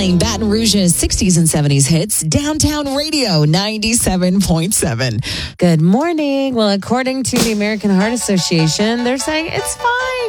playing Baton Rouge's 60s and 70s hits, Downtown Radio 97.7. Good morning. Well, according to the American Heart Association, they're saying it's fine.